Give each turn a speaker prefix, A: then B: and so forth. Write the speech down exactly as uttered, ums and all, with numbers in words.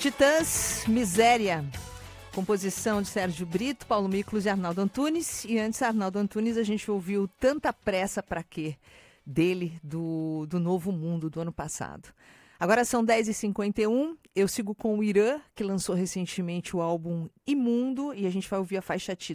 A: Titãs, Miséria. Composição de Sérgio Brito, Paulo Miklos e Arnaldo Antunes. E antes Arnaldo Antunes, a gente ouviu Tanta Pressa Pra Quê? Dele, do, do Novo Mundo, do ano passado. Agora são dez e cinquenta e um, eu sigo com o Irã, que lançou recentemente o álbum Imundo, e a gente vai ouvir a faixa título.